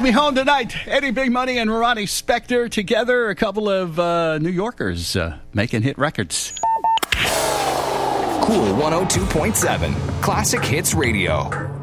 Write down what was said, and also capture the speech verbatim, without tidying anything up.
Take Me Home Tonight. Eddie Big Money and Ronnie Spector together. A couple of uh, New Yorkers uh, making hit records. Cool one oh two point seven. Classic Hits Radio.